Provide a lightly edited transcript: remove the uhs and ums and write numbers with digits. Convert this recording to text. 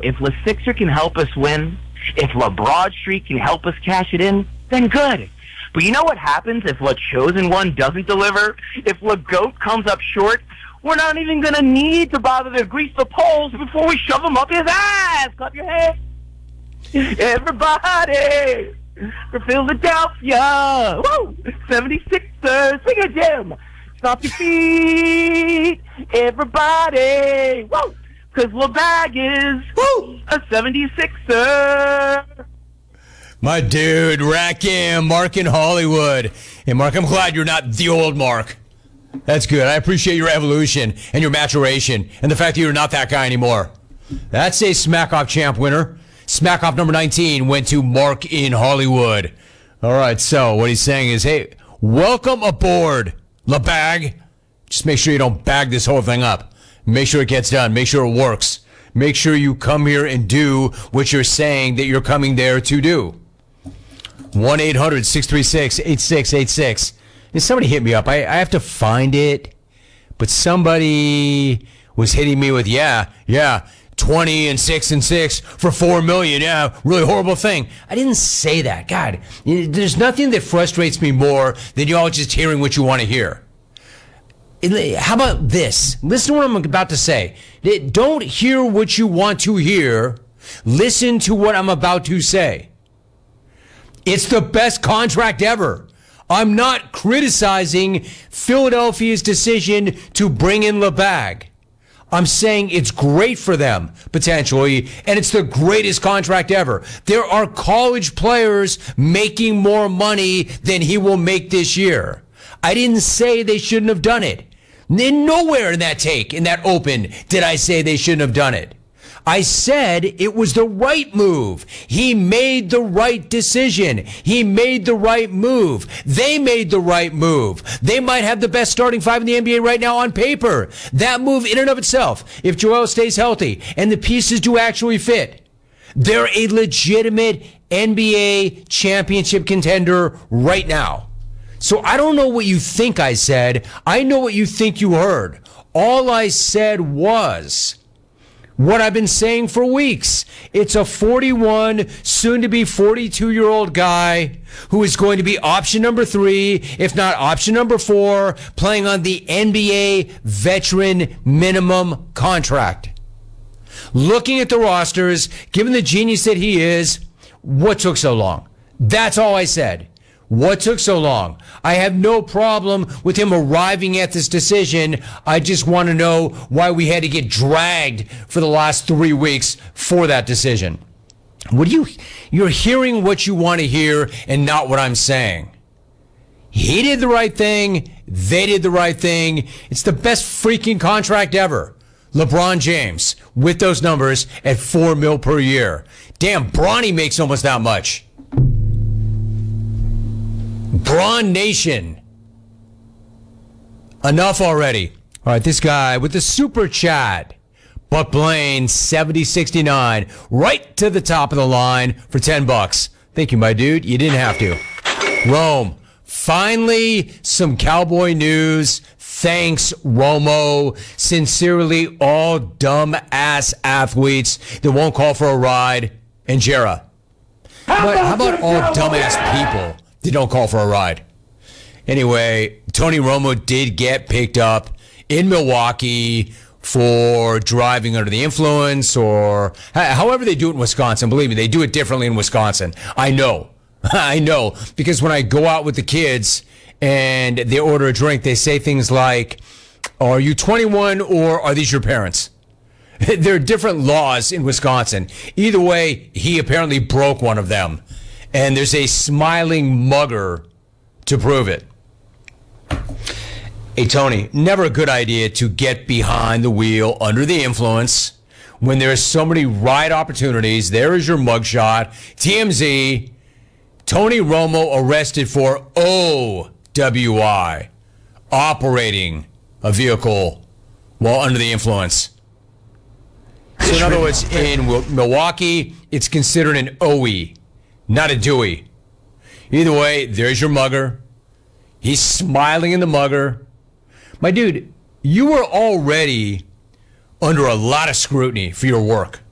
if LeSixer can help us win, if LeBroad Street can help us cash it in, then good. But you know what happens if LeChosen One doesn't deliver? If LeGoat comes up short, we're not even going to need to bother to grease the poles before we shove him up his ass. Clap your hands. Everybody for Philadelphia. Woo! 76ers. Swing it, Jim. Stop your feet. Everybody. Woo! Because LeBag is a 76er. My dude, Rakim, Mark in Hollywood. And Mark, I'm glad you're not the old Mark. That's good. I appreciate your evolution and your maturation and the fact that you're not that guy anymore. That's a Smack Off champ winner. Smack Off number 19 went to Mark in Hollywood. All right, so what he's saying is, hey, welcome aboard, LeBag. Just make sure you don't bag this whole thing up. Make sure it gets done. Make sure it works. Make sure you come here and do what you're saying that you're coming there to do. 1-800-636-8686. And somebody hit me up. I have to find it, but somebody was hitting me with, yeah, 20-6-6 for $4 million. Yeah, really horrible thing. I didn't say that. God, there's nothing that frustrates me more than you all just hearing what you want to hear. How about this? Listen to what I'm about to say. Don't hear what you want to hear. Listen to what I'm about to say. It's the best contract ever. I'm not criticizing Philadelphia's decision to bring in LeBag. I'm saying it's great for them, potentially, and it's the greatest contract ever. There are college players making more money than he will make this year. I didn't say they shouldn't have done it. Nowhere in that take, in that open, did I say they shouldn't have done it. I said it was the right move. He made the right decision. He made the right move. They made the right move. They might have the best starting five in the NBA right now on paper. That move in and of itself, if Joel stays healthy and the pieces do actually fit, they're a legitimate NBA championship contender right now. So I don't know what you think I said. I know what you think you heard. All I said was what I've been saying for weeks. It's a 41, soon-to-be 42-year-old guy who is going to be option number 3, if not option number 4, playing on the NBA veteran minimum contract. Looking at the rosters, given the genius that he is, what took so long? That's all I said. What took so long? I have no problem with him arriving at this decision. I just want to know why we had to get dragged for the last 3 weeks for that decision. You're hearing what you want to hear and not what I'm saying. He did the right thing. They did the right thing. It's the best freaking contract ever. LeBron James with those numbers at $4 million per year. Damn, Bronny makes almost that much. Braun Nation. Enough already. All right, this guy with the super chat. Buck Blaine, 7069, right to the top of the line for $10. Thank you, my dude. You didn't have to. Rome. Finally, some Cowboy news. Thanks, Romo. Sincerely, all dumb-ass athletes that won't call for a ride. And Jera. How about all dumbass people that don't call for a ride? Anyway, Tony Romo did get picked up in Milwaukee for driving under the influence, or however they do it in Wisconsin. Believe me, they do it differently in Wisconsin. I know. I know. Because when I go out with the kids and they order a drink, they say things like, are you 21 or are these your parents? There are different laws in Wisconsin. Either way, he apparently broke one of them. And there's a smiling mugger to prove it. Hey, Tony, never a good idea to get behind the wheel under the influence when there's so many ride opportunities. There is your mugshot. TMZ, Tony Romo arrested for OWI, operating a vehicle while under the influence. So in other words, in Milwaukee, it's considered an OE, not a Dewey. Either way, there's your mugger. He's smiling in the mugger. My dude, you were already under a lot of scrutiny for your work.